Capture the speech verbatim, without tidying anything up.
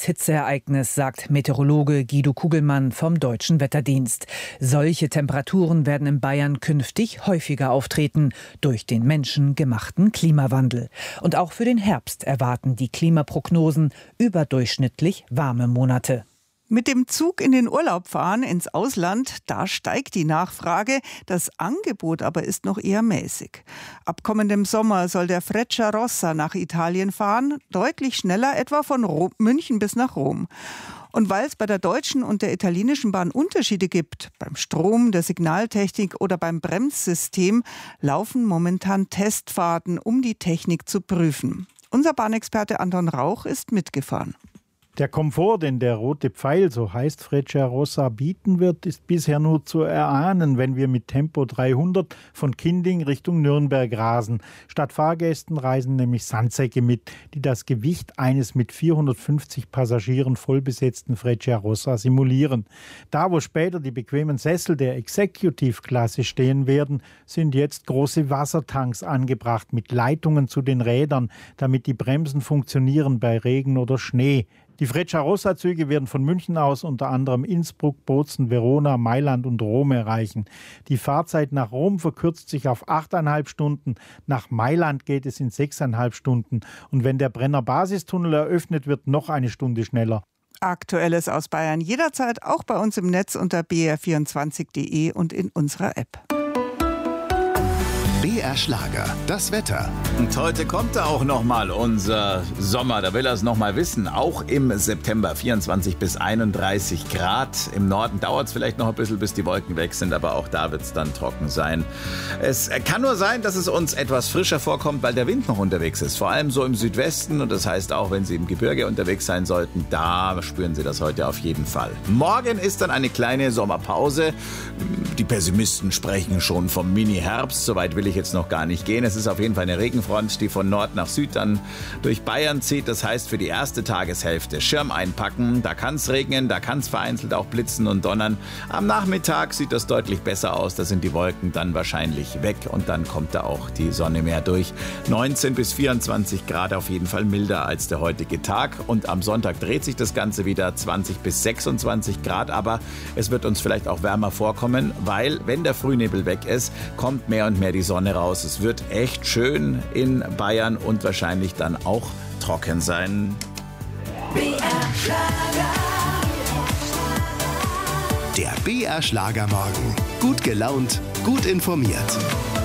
Hitzeereignis, sagt Meteorologe Guido Kugelmann vom Deutschen Wetterdienst. Solche Temperaturen werden in Bayern künftig häufiger auftreten durch den menschengemachten Klimawandel. Und auch für den Herbst erwarten die Klimaprognosen überdurchschnittlich warme Monate. Mit dem Zug in den Urlaub fahren ins Ausland, da steigt die Nachfrage. Das Angebot aber ist noch eher mäßig. Ab kommendem Sommer soll der Frecciarossa nach Italien fahren, deutlich schneller etwa von Rom, München bis nach Rom. Und weil es bei der deutschen und der italienischen Bahn Unterschiede gibt, beim Strom, der Signaltechnik oder beim Bremssystem, laufen momentan Testfahrten, um die Technik zu prüfen. Unser Bahnexperte Anton Rauch ist mitgefahren. Der Komfort, den der rote Pfeil, so heißt Frecciarossa, bieten wird, ist bisher nur zu erahnen, wenn wir mit Tempo dreihundert von Kinding Richtung Nürnberg rasen. Statt Fahrgästen reisen nämlich Sandsäcke mit, die das Gewicht eines mit vierhundertfünfzig Passagieren vollbesetzten Frecciarossa simulieren. Da, wo später die bequemen Sessel der Executive-Klasse stehen werden, sind jetzt große Wassertanks angebracht mit Leitungen zu den Rädern, damit die Bremsen funktionieren bei Regen oder Schnee. Die Frecciarossa-Züge werden von München aus unter anderem Innsbruck, Bozen, Verona, Mailand und Rom erreichen. Die Fahrzeit nach Rom verkürzt sich auf achteinhalb Stunden. Nach Mailand geht es in sechseinhalb Stunden. Und wenn der Brenner Basistunnel eröffnet wird, noch eine Stunde schneller. Aktuelles aus Bayern jederzeit auch bei uns im Netz unter b r vierundzwanzig punkt d e und in unserer App. B R Schlager, das Wetter. Und heute kommt da auch noch mal unser Sommer, da will er es noch mal wissen. Auch im September vierundzwanzig bis einunddreißig Grad. Im Norden dauert es vielleicht noch ein bisschen, bis die Wolken weg sind, aber auch da wird es dann trocken sein. Es kann nur sein, dass es uns etwas frischer vorkommt, weil der Wind noch unterwegs ist. Vor allem so im Südwesten, und das heißt auch, wenn Sie im Gebirge unterwegs sein sollten, da spüren Sie das heute auf jeden Fall. Morgen ist dann eine kleine Sommerpause. Die Pessimisten sprechen schon vom Mini-Herbst, soweit will ich jetzt noch gar nicht gehen. Es ist auf jeden Fall eine Regenfront, die von Nord nach Süd dann durch Bayern zieht. Das heißt, für die erste Tageshälfte Schirm einpacken. Da kann es regnen, da kann es vereinzelt auch blitzen und donnern. Am Nachmittag sieht das deutlich besser aus. Da sind die Wolken dann wahrscheinlich weg und dann kommt da auch die Sonne mehr durch. neunzehn bis vierundzwanzig Grad, auf jeden Fall milder als der heutige Tag. Und am Sonntag dreht sich das Ganze wieder, zwanzig bis sechsundzwanzig Grad. Aber es wird uns vielleicht auch wärmer vorkommen, weil, wenn der Frühnebel weg ist, kommt mehr und mehr die Sonne raus. Es wird echt schön in Bayern und wahrscheinlich dann auch trocken sein. B R Schlager. Der B R Schlagermorgen. Gut gelaunt, gut informiert.